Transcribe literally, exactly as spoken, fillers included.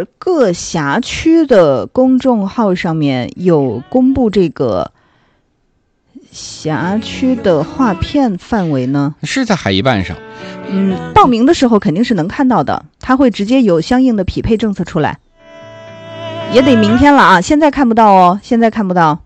是各辖区的公众号上面有公布这个辖区的划片范围呢？ 是在海一办上。 嗯，报名的时候肯定是能看到的，它会直接有相应的匹配政策出来。也得明天了啊，现在看不到哦，现在看不到。